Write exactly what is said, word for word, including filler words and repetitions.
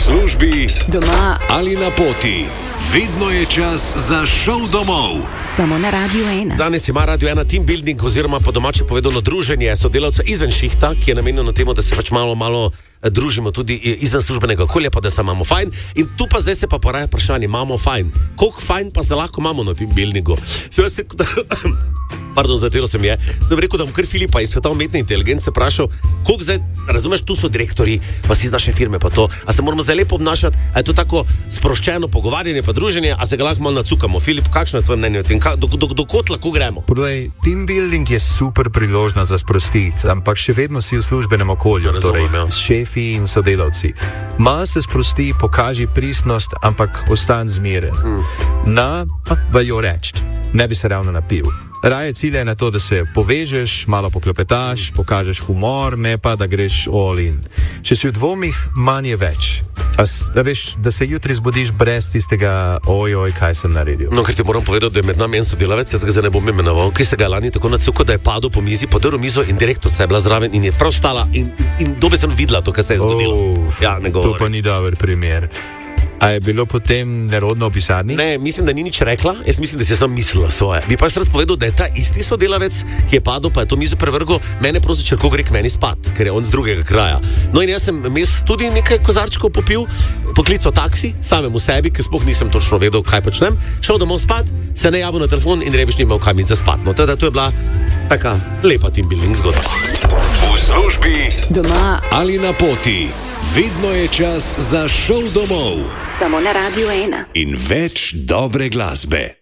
službi, doma ali na poti. Vedno je čas za šov domov. Samo na Radio ena. Danes ima Radio ena team building, oziroma po domače povedano druženje sodelavcev izven šihta, ki je namenjeno temu, da se pač malo, malo družimo tudi izven službenega okolja, pa da se imamo fajn. In tu pa zdaj se pa poraja vprašanje, imamo fajn. Koliko fajn pa se lahko imamo na team buildingu? Se vas rekel, da... Pardon, zatero sem je. Da bi rekel, da bom kar Filipa iz sveta umetne inteligence vprašal, koliko zdaj, razumeš, tu so direktori, pa si iz naše firme, pa to. A se moramo zdaj lepo obnašati, a je to tako sproščeno pogovarjanje, pa druženje, a se ga lahko malo nacukamo. Filip, kakšno je tvoje mnenje o tem? Do, do, do kot lahko gremo? Podaj, team building je super priložnost za sprostiti, ampak še vedno si v službenem okolju, Razumem, torej ja. s šefi in sodelavci. Malo se sprosti, pokaži pristnost, ampak ostan zmeren. Hmm. Na, pa jo reči, ne bi se ravno napil. Raje cilje je na to, da se povežeš, malo poklepetaš, pokažeš humor, ne pa da greš all in. Če si v dvomih, manj je več. A, da veš, da se jutri zbudiš brez tistega ojoj, kaj sem naredil. No, ker ti moram povedati, da je med nami en sodelavec, jaz ga zdaj ne bom imenoval, ki se ga je lani tako nacukal, da je padel po mizi, podrl mizo in direktorica je bila zraven in je prav stala in, in dobe sem videla to, kar se je zgodilo. Oh, ja, ne govori. To pa ni dober primer. A je bilo potem nerodno v pisarni? Ne, mislim, da ni nič rekla, jaz mislim, da si je samo mislila svoje. Bi pa jaz rad povedal, da je ta isti sodelavec, ki je padel, pa je to mizo prevrgel, mene prosil, če lahko gre k meni spat, ker je on z drugega kraja. No in jaz sem mes tudi nekaj kozarčkov popil, poklical taksi, samemu sebi, ker sploh nisem točno vedel, kaj počnem, šel domov spat, se ne javil na telefon in rebiš nimel kam iti za spat. No, teda to je bila taka lepa team building zgodba. V službi, doma ali na poti. Vedno je čas za šov domov. samo na Radio ena. In več dobre glasbe.